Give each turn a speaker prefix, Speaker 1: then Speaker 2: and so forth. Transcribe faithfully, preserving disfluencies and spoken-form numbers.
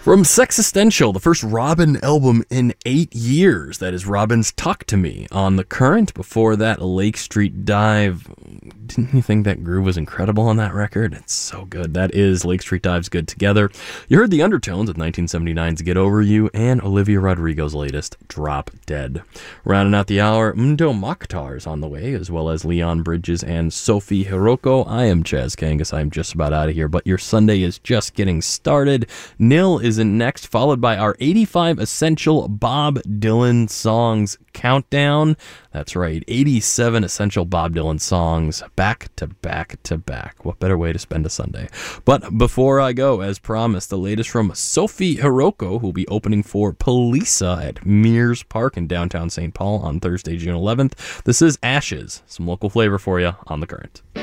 Speaker 1: From Sexistential, the first Robin album in eight years. That is Robin's Talk to Me on The Current. Before that, Lake Street Dive. Didn't you think that groove was incredible on that record? It's so good. That is Lake Street Dive's Good Together. You heard the Undertones with nineteen seventy-nine's Get Over You and Olivia Rodrigo's latest, Drop Dead. Rounding out the hour, Mundo Mokhtar's on the way, as well as Leon Bridges and Sophie Hiroko. I am Chaz Kangas. I'm just about out of here, but your Sunday is just getting started. Nil is in next, followed by our eighty-five Essential Bob Dylan Songs Countdown. That's right, eighty-seven Essential Bob Dylan songs, back to back to back. What better way to spend a Sunday? But before I go, as promised, the latest from Sophie Hiroko, who will be opening for Polisa at Mears Park in downtown Saint Paul on Thursday, June eleventh. This is Ashes, some local flavor for you on The Current.